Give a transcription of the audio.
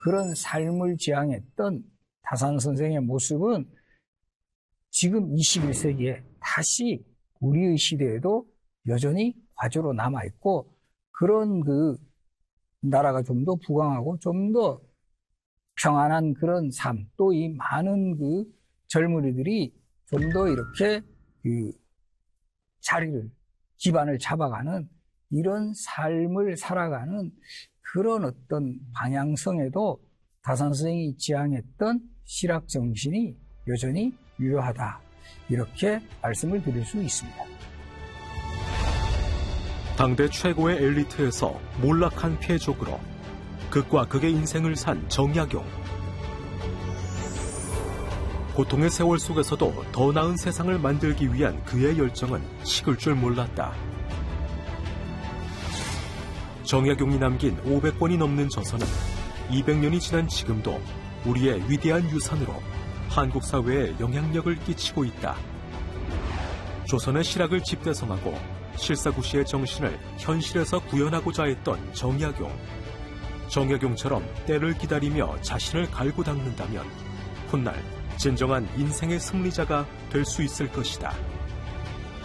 그런 삶을 지향했던 다산 선생의 모습은 지금 21세기에 다시 우리의 시대에도 여전히 과제로 남아있고, 그런 그 나라가 좀 더 부강하고 좀 더 평안한 그런 삶, 또 이 많은 그 젊은이들이 좀 더 이렇게 그 기반을 잡아가는 이런 삶을 살아가는 그런 어떤 방향성에도 다산 선생이 지향했던 실학 정신이 여전히 유효하다, 이렇게 말씀을 드릴 수 있습니다. 당대 최고의 엘리트에서 몰락한 패족으로 극과 극의 인생을 산 정약용. 고통의 세월 속에서도 더 나은 세상을 만들기 위한 그의 열정은 식을 줄 몰랐다. 정약용이 남긴 500권이 넘는 저서는 200년이 지난 지금도 우리의 위대한 유산으로 한국 사회에 영향력을 끼치고 있다. 조선의 실학을 집대성하고 실사구시의 정신을 현실에서 구현하고자 했던 정약용. 정약용처럼 때를 기다리며 자신을 갈고 닦는다면 훗날 진정한 인생의 승리자가 될 수 있을 것이다.